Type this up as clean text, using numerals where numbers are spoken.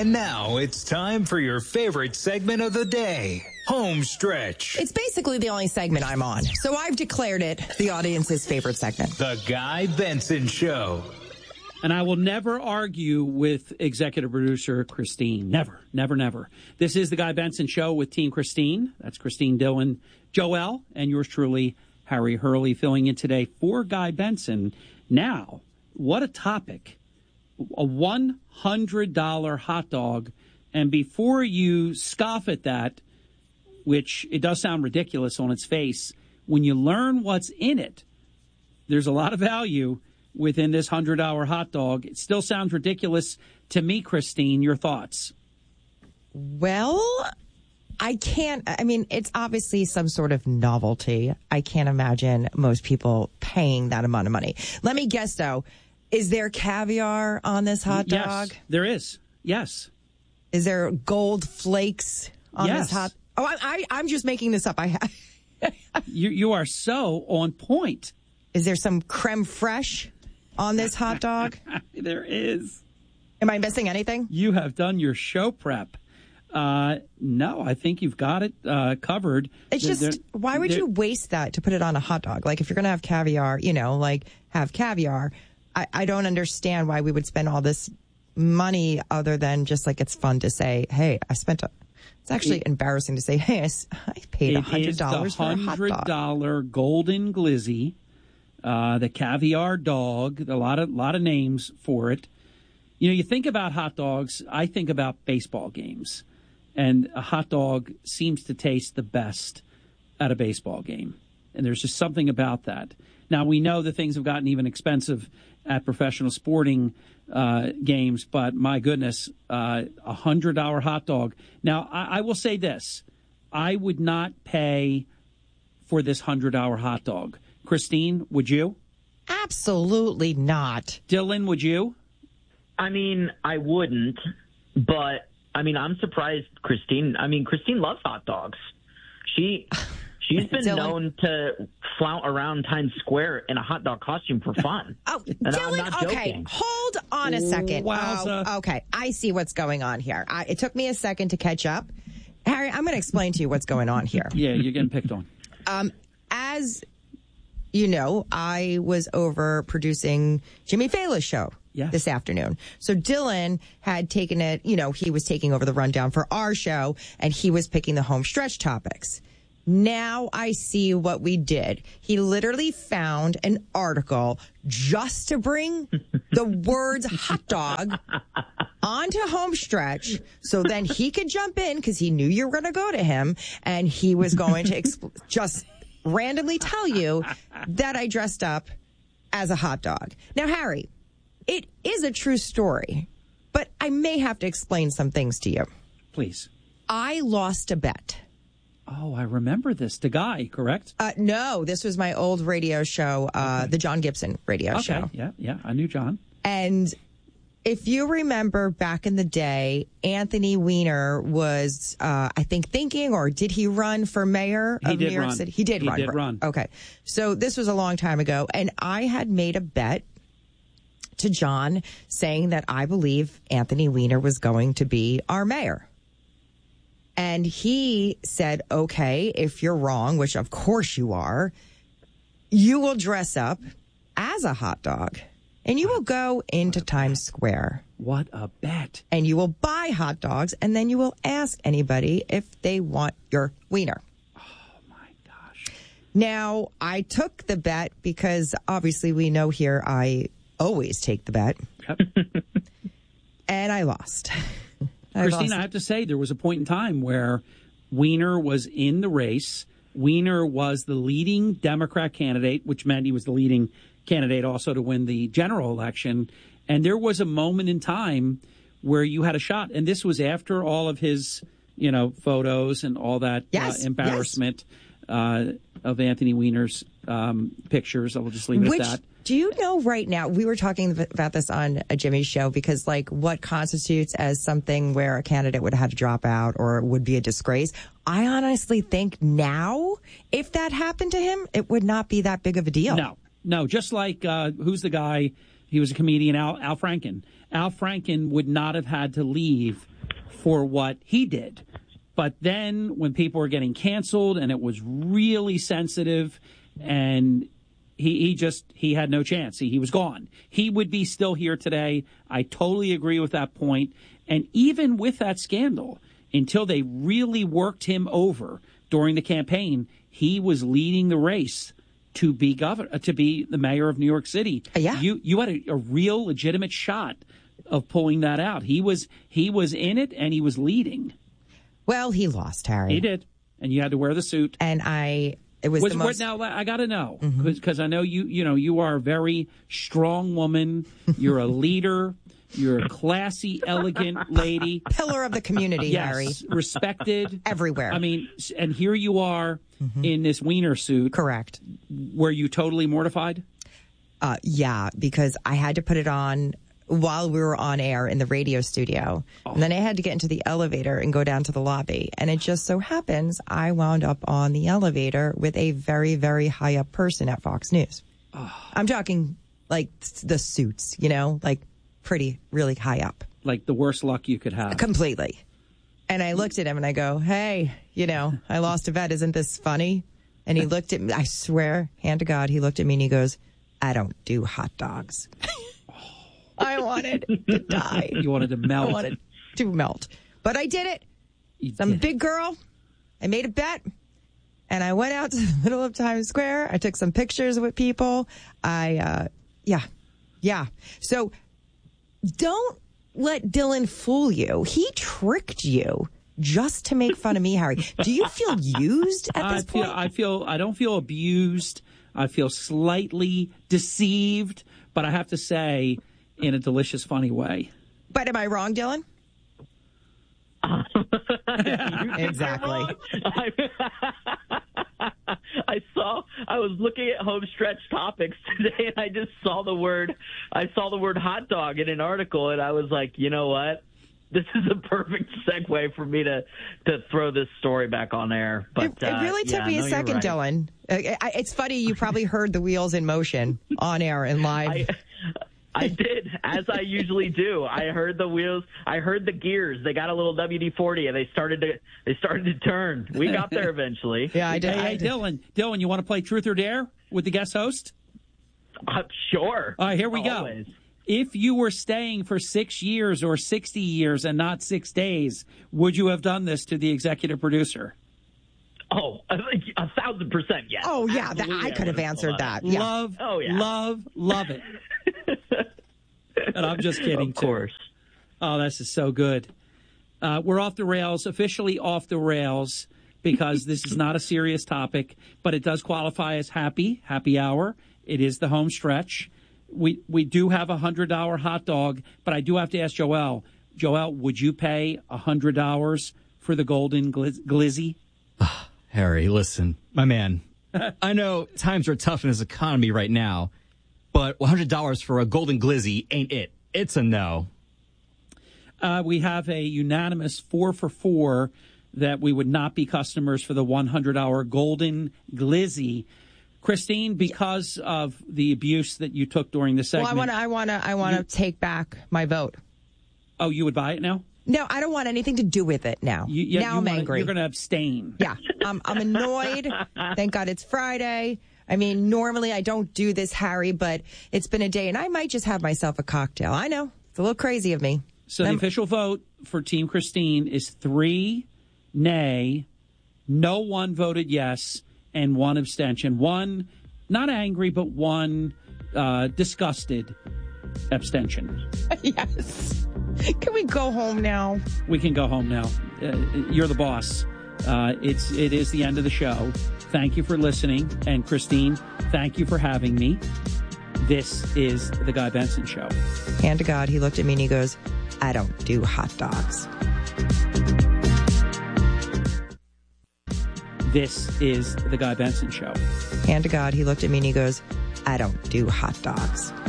And now it's time for your favorite segment of the day, Home Stretch. It's basically the only segment I'm on, so I've declared it the audience's favorite segment. The Guy Benson Show. And I will never argue with executive producer Christine. Never, never, never. This is the Guy Benson Show with Team Christine. That's Christine, Dylan, Joel, and yours truly, Harry Hurley, filling in today for Guy Benson. Now, what a topic. A $100 hot dog. And before you scoff at that, which it does sound ridiculous on its face, when you learn what's in it, there's a lot of value within this $100 hot dog. It still sounds ridiculous to me, Christine. Your thoughts? Well, it's obviously some sort of novelty. I can't imagine most people paying that amount of money. Let me guess, though. Is there caviar on this hot dog? Yes, there is. Yes. Is there gold flakes on this hot? Oh, I'm just making this up. You are so on point. Is there some creme fraiche on this hot dog? There is. Am I missing anything? You have done your show prep. No, I think you've got it covered. It's just, why would you waste that to put it on a hot dog? Like, if you're going to have caviar, have caviar. I don't understand why we would spend all this money other than just like it's fun to say, hey, it's actually embarrassing to say, hey, I paid $100 for a hot dog. $100 golden glizzy, the caviar dog, a lot of names for it. You think about hot dogs, I think about baseball games. And a hot dog seems to taste the best at a baseball game. And there's just something about that. Now, we know that things have gotten even expensive at professional sporting games, but my goodness, $100 hot dog. Now, I will say this. I would not pay for this $100 hot dog. Christine, would you? Absolutely not. Dylan, would you? I wouldn't, but, I'm surprised Christine loves hot dogs. She's been known to flaunt around Times Square in a hot dog costume for fun. Oh, Dylan, okay, hold on a second. Wowza. Oh, okay, I see what's going on here. It took me a second to catch up. Harry, I'm going to explain to you what's going on here. Yeah, you're getting picked on. As you know, I was over producing Jimmy Fallon's show. Yes. This afternoon. So Dylan had taken it, he was taking over the rundown for our show, and he was picking the home stretch topics. Now I see what we did. He literally found an article just to bring the words hot dog onto home stretch so then he could jump in because he knew you were going to go to him, and he was going to just randomly tell you that I dressed up as a hot dog. Now, Harry, it is a true story, but I may have to explain some things to you. Please. I lost a bet. Oh, I remember this. The Guy, correct? No, this was my old radio show, the John Gibson radio show. Yeah, I knew John. And if you remember back in the day, Anthony Weiner was, I think, thinking, or did he run for mayor of New York City? He did run. Okay. So this was a long time ago, and I had made a bet to John saying that I believe Anthony Weiner was going to be our mayor. And he said, okay, if you're wrong, which of course you are, you will dress up as a hot dog and you will go into Times Square. What a bet. And you will buy hot dogs, and then you will ask anybody if they want your wiener. Oh, my gosh. Now, I took the bet because obviously we know here I always take the bet. Yep. And I lost. Christine, I have to say, there was a point in time where Weiner was in the race. Weiner was the leading Democrat candidate, which meant he was the leading candidate also to win the general election. And there was a moment in time where you had a shot. And this was after all of his, photos and all that embarrassment of Anthony Weiner's pictures. I will just leave it at that. Do you know right now, we were talking about this on a Jimmy's show, because what constitutes as something where a candidate would have had to drop out or would be a disgrace? I honestly think now, if that happened to him, it would not be that big of a deal. No, just like, who's the guy? He was a comedian, Al Franken. Al Franken would not have had to leave for what he did. But then when people were getting canceled and it was really sensitive and he had no chance. He was gone. He would be still here today. I totally agree with that point. And even with that scandal, until they really worked him over during the campaign, he was leading the race to be governor, to be the mayor of New York City. Yeah. You had a real legitimate shot of pulling that out. He was in it and he was leading. Well, he lost, Harry. He did. And you had to wear the suit. And it was the most... Now, I got to know, because I know you are a very strong woman. You're a leader. You're a classy, elegant lady. Pillar of the community, yes, Harry. Respected. Everywhere. I mean, and here you are in this wiener suit. Correct. Were you totally mortified? Yeah, because I had to put it on while we were on air in the radio studio. Oh. And then I had to get into the elevator and go down to the lobby. And it just so happens I wound up on the elevator with a very, very high up person at Fox News. Oh. I'm talking like the suits, like pretty, really high up. Like the worst luck you could have. Completely. And I looked at him and I go, hey, I lost a bet. Isn't this funny? And he looked at me. I swear, hand to God, he looked at me and he goes, I don't do hot dogs. I wanted to die. You wanted to melt. I wanted to melt. But I did it. I'm a big girl. I made a bet. And I went out to the middle of Times Square. I took some pictures with people. Yeah. So don't let Dylan fool you. He tricked you just to make fun of me, Harry. Do you feel used at this point? I don't feel abused. I feel slightly deceived, but I have to say, in a delicious, funny way. But am I wrong, Dylan? Exactly. I was looking at home stretch topics today, and I just saw the word hot dog in an article, and I was like, you know what? This is a perfect segue for me to throw this story back on air. But it really took me a second, right. Dylan. It's funny. You probably heard the wheels in motion on air and live. I did, as I usually do. I heard the wheels. I heard the gears. They got a little WD-40, and they started to turn. We got there eventually. Yeah, I did. Hey, Dylan, you want to play Truth or Dare with the guest host? Sure. All right, here we Always. Go. If you were staying for 6 years or 60 years and not 6 days, would you have done this to the executive producer? Oh, 1,000% yes. Oh, yeah, I could have answered that. Yeah. Love it. And I'm just kidding, of course. Too. Oh, this is so good. We're off the rails, officially off the rails, because this is not a serious topic, but it does qualify as happy hour. It is the home stretch. We do have a $100 hot dog, but I do have to ask Joel. Joel, would you pay $100 for the golden glizzy? Harry, listen, my man. I know times are tough in this economy right now, but $100 for a golden glizzy ain't it. It's a no. We have a unanimous 4 for 4 that we would not be customers for the $100 golden glizzy. Christine, because of the abuse that you took during the segment. Well, I want to take back my vote. Oh, you would buy it now? No, I don't want anything to do with it now. I'm angry. You're going to abstain. Yeah, I'm annoyed. Thank God it's Friday. I mean, normally I don't do this, Harry, but it's been a day, and I might just have myself a cocktail. I know. It's a little crazy of me. So the official vote for Team Christine is 3 nay, no one voted yes, and 1 abstention. 1 not angry, but 1 disgusted abstention. Yes. Can we go home now? We can go home now. You're the boss. It is the end of the show. Thank you for listening. And Christine, thank you for having me. This is The Guy Benson Show. Hand to God, he looked at me and he goes, I don't do hot dogs. This is The Guy Benson Show. Hand to God, he looked at me and he goes, I don't do hot dogs.